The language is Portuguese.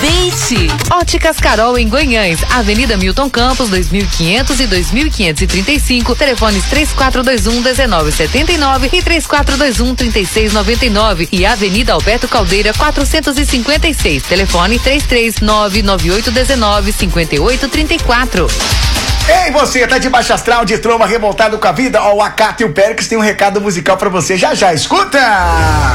Aproveite! Óticas Carol em Guanhães, Avenida Milton Campos, 2500 e 2535, telefones 3421-1979 e 3421-3699 e Avenida Alberto Caldeira, 456, telefone 33998195834. Ei, você, tá de baixa astral, de tromba, revoltado com a vida? Ó, o Acato e o Péricles tem um recado musical pra você. Já, escuta!